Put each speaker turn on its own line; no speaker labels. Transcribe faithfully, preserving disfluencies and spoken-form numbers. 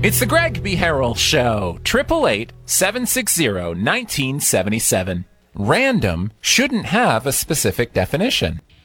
It's the Greg B. Harrell Show. eight eight eight, seven six zero, one nine seven seven. Random shouldn't have a specific definition.